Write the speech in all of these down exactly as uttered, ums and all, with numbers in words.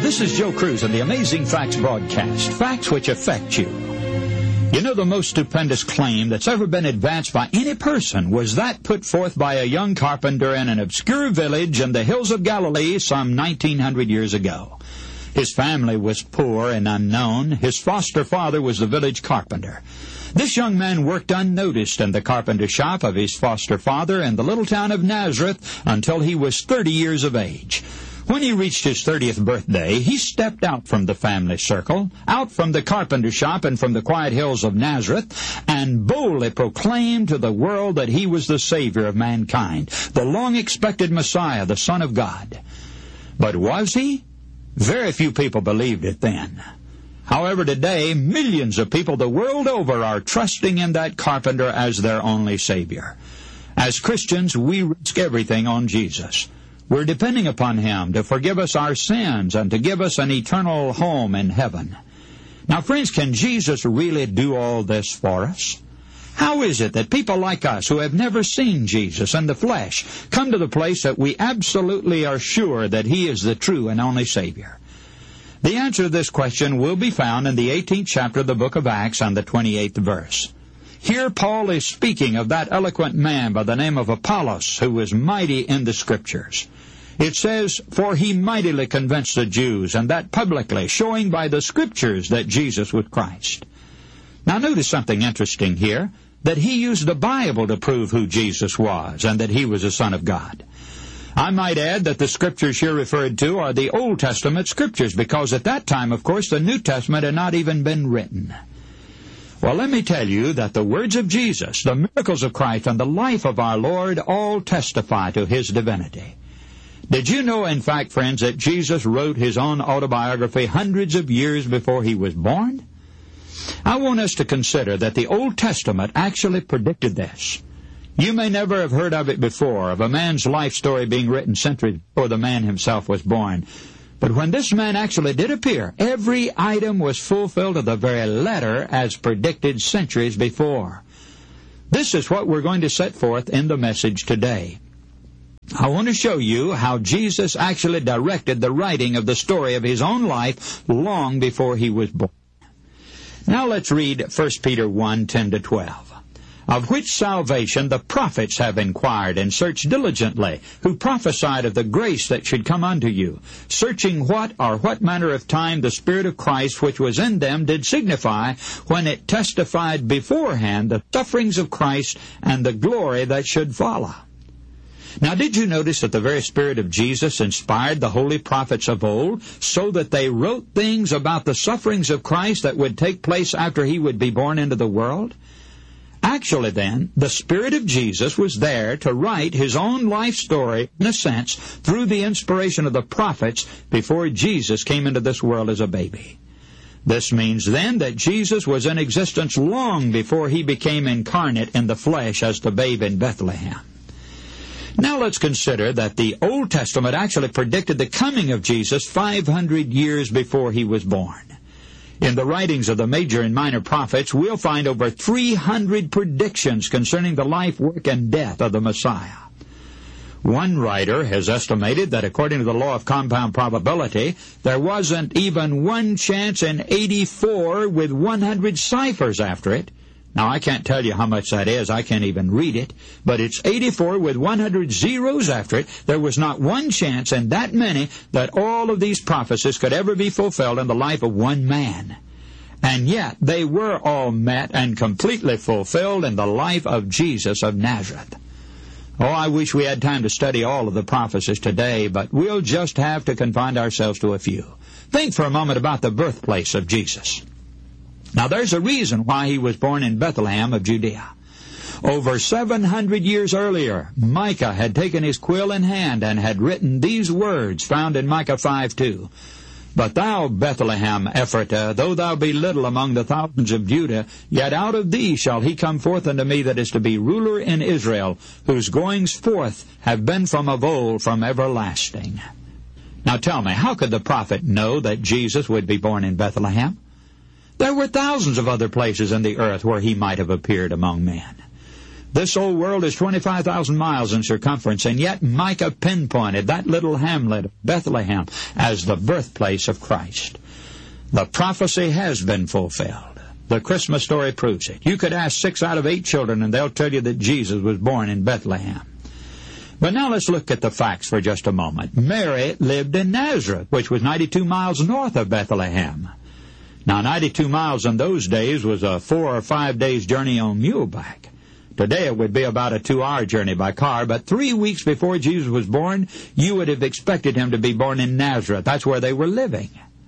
this is Joe Cruz and the Amazing Facts broadcast. Facts which affect you. You know, the most stupendous claim that's ever been advanced by any person was that put forth by a young carpenter in an obscure village in the hills of Galilee some nineteen hundred years ago. His family was poor and unknown. His foster father was the village carpenter. This young man worked unnoticed in the carpenter shop of his foster father in the little town of Nazareth until he was thirty years of age. When he reached his thirtieth birthday, he stepped out from the family circle, out from the carpenter shop and from the quiet hills of Nazareth, and boldly proclaimed to the world that he was the Savior of mankind, the long-expected Messiah, the Son of God. But was he? Very few people believed it then. However, today, millions of people the world over are trusting in that carpenter as their only Savior. As Christians, we risk everything on Jesus. We're depending upon Him to forgive us our sins and to give us an eternal home in heaven. Now, friends, can Jesus really do all this for us? How is it that people like us who have never seen Jesus in the flesh come to the place that we absolutely are sure that He is the true and only Savior? The answer to this question will be found in the eighteenth chapter of the book of Acts and the twenty-eighth verse. Here Paul is speaking of that eloquent man by the name of Apollos, who was mighty in the Scriptures. It says, "For he mightily convinced the Jews, and that publicly, showing by the Scriptures that Jesus was Christ." Now notice something interesting here, that he used the Bible to prove who Jesus was, and that he was the Son of God. I might add that the Scriptures here referred to are the Old Testament Scriptures, because at that time, of course, the New Testament had not even been written. Well, let me tell you that the words of Jesus, the miracles of Christ, and the life of our Lord all testify to His divinity. Did you know, in fact, friends, that Jesus wrote His own autobiography hundreds of years before He was born? I want us to consider that the Old Testament actually predicted this. You may never have heard of it before, of a man's life story being written centuries before the man himself was born. But when this man actually did appear, every item was fulfilled to the very letter as predicted centuries before. This is what we're going to set forth in the message today. I want to show you how Jesus actually directed the writing of the story of His own life long before He was born. Now let's read First Peter one, ten to twelve. "Of which salvation the prophets have inquired and searched diligently, who prophesied of the grace that should come unto you, searching what or what manner of time the Spirit of Christ which was in them did signify, when it testified beforehand the sufferings of Christ and the glory that should follow." Now, did you notice that the very Spirit of Jesus inspired the holy prophets of old so that they wrote things about the sufferings of Christ that would take place after He would be born into the world? Actually, then, the Spirit of Jesus was there to write His own life story, in a sense, through the inspiration of the prophets before Jesus came into this world as a baby. This means, then, that Jesus was in existence long before He became incarnate in the flesh as the babe in Bethlehem. Now let's consider that the Old Testament actually predicted the coming of Jesus five hundred years before He was born. In the writings of the major and minor prophets, we'll find over three hundred predictions concerning the life, work, and death of the Messiah. One writer has estimated that according to the law of compound probability, there wasn't even one chance in eighty-four with one hundred ciphers after it. Now, I can't tell you how much that is. I can't even read it. But it's eighty-four with one hundred zeros after it. There was not one chance in that many that all of these prophecies could ever be fulfilled in the life of one man. And yet, they were all met and completely fulfilled in the life of Jesus of Nazareth. Oh, I wish we had time to study all of the prophecies today, but we'll just have to confine ourselves to a few. Think for a moment about the birthplace of Jesus. Now, there's a reason why He was born in Bethlehem of Judea. Over seven hundred years earlier, Micah had taken his quill in hand and had written these words found in Micah five two. "But thou, Bethlehem Ephratah, though thou be little among the thousands of Judah, yet out of thee shall he come forth unto me that is to be ruler in Israel, whose goings forth have been from of old, from everlasting." Now tell me, how could the prophet know that Jesus would be born in Bethlehem? There were thousands of other places in the earth where He might have appeared among men. This old world is twenty-five thousand miles in circumference, and yet Micah pinpointed that little hamlet of Bethlehem as the birthplace of Christ. The prophecy has been fulfilled. The Christmas story proves it. You could ask six out of eight children, and they'll tell you that Jesus was born in Bethlehem. But now let's look at the facts for just a moment. Mary lived in Nazareth, which was ninety-two miles north of Bethlehem. Now, ninety-two miles in those days was a four or five days journey on muleback. Today it would be about a two-hour journey by car, but three weeks before Jesus was born, you would have expected him to be born in Nazareth. That's where they were living.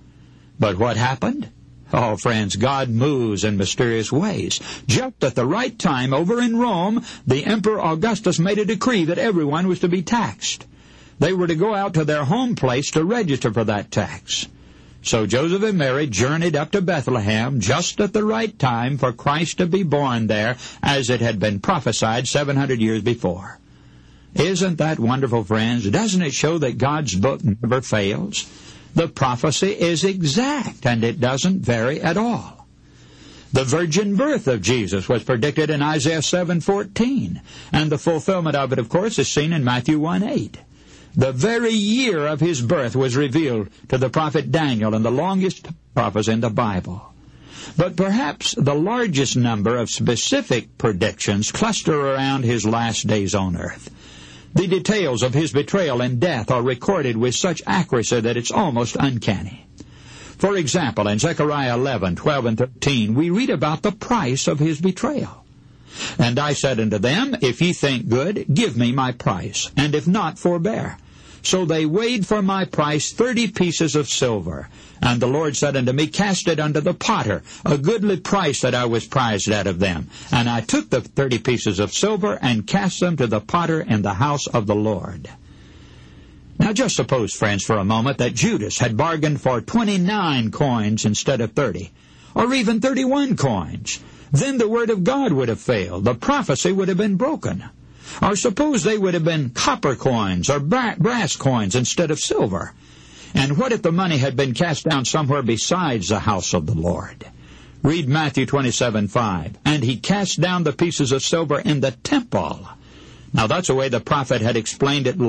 But what happened? Oh, friends, God moves in mysterious ways. Just at the right time, over in Rome, the Emperor Augustus made a decree that everyone was to be taxed. They were to go out to their home place to register for that tax. So Joseph and Mary journeyed up to Bethlehem just at the right time for Christ to be born there, as it had been prophesied seven hundred years before. Isn't that wonderful, friends? Doesn't it show that God's book never fails? The prophecy is exact, and it doesn't vary at all. The virgin birth of Jesus was predicted in Isaiah seven fourteen, and the fulfillment of it, of course, is seen in Matthew one eight. The very year of his birth was revealed to the prophet Daniel in the longest prophecy in the Bible. But perhaps the largest number of specific predictions cluster around his last days on earth. The details of his betrayal and death are recorded with such accuracy that it's almost uncanny. For example, in Zechariah eleven, twelve, and thirteen, we read about the price of his betrayal. And I said unto them, If ye think good, give me my price, and if not, forbear. So they weighed for my price thirty pieces of silver. And the Lord said unto me, Cast it unto the potter, a goodly price that I was prized out of them. And I took the thirty pieces of silver, and cast them to the potter in the house of the Lord. Now just suppose, friends, for a moment that Judas had bargained for twenty-nine coins instead of thirty, or even thirty-one coins. Then the word of God would have failed. The prophecy would have been broken. Or suppose they would have been copper coins or brass coins instead of silver. And what if the money had been cast down somewhere besides the house of the Lord? Read Matthew twenty-seven five. And he cast down the pieces of silver in the temple. Now that's the way the prophet had explained it